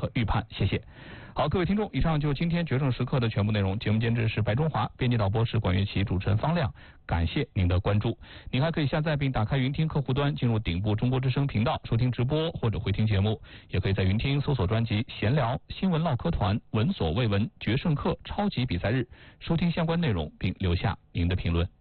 和预判。谢谢。好，各位听众，以上就是今天决胜时刻的全部内容。节目监制是白中华，编辑导播是管乐器，主持人方亮。感谢您的关注。您还可以下载并打开云听客户端，进入顶部中国之声频道收听直播或者回听节目。也可以在云听搜索专辑闲聊、新闻唠嗑团、闻所未闻、决胜课、超级比赛日，收听相关内容并留下您的评论。